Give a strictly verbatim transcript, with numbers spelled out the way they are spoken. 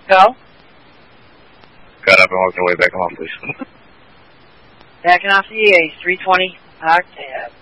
Go. Got up and walked away back off, please. Backing off the E A, three twenty, octave.